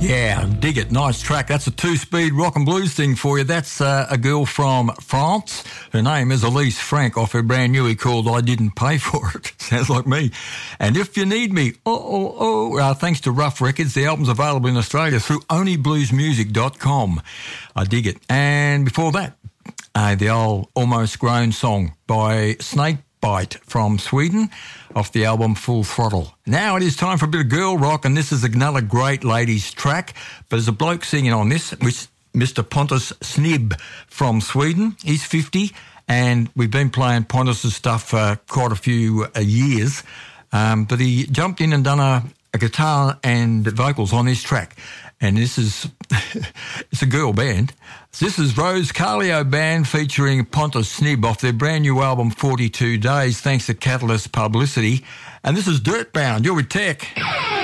Yeah, dig it. Nice track. That's a two-speed rock and blues thing for you. That's a girl from France. Her name is Elise Frank off her brand new called I Didn't Pay For It. Sounds like me. And If You Need Me, thanks to Rough Records, the album's available in Australia through onlybluesmusic.com. I dig it. And before that, the old Almost Grown song by Snakebite from Sweden off the album Full Throttle. Now it is time for a bit of girl rock, and this is another great ladies track, but there's a bloke singing on this, which Mr. Pontus Snib from Sweden. He's 50, and we've been playing Pontus' stuff for quite a few years, but he jumped in and done a guitar and vocals on this track. And this is, it's a girl band. This is Rose Carlio Band featuring Pontus Snib off their brand new album 42 Days, thanks to Catalyst Publicity. And this is Dirtbound. You're with Tech.